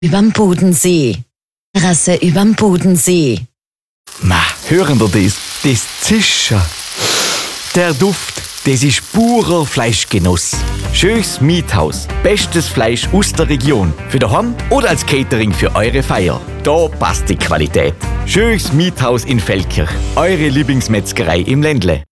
Überm Bodensee. Terrasse überm Bodensee. Ma, hören Sie das? Das Zischen. Der Duft, das ist purer Fleischgenuss. Schönes Miethaus. Bestes Fleisch aus der Region. Für daheim oder als Catering für eure Feier. Da passt die Qualität. Schönes Miethaus in Feldkirch. Eure Lieblingsmetzgerei im Ländle.